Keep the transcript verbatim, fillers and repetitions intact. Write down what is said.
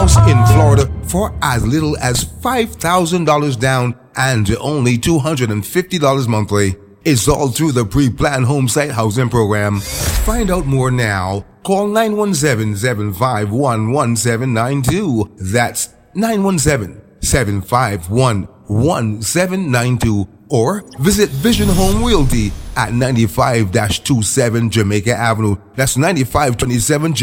house in Florida for as little as five thousand dollars down and only two hundred fifty dollars monthly. It's all through the pre-planned home site housing program. Find out more now. Call nine one seven, seven five one, one seven nine two. That's nine one seven, seven five one, one seven nine two. Or visit Vision Home Realty at ninety-five twenty-seven Jamaica Avenue. That's ninety-five twenty-seven Jamaica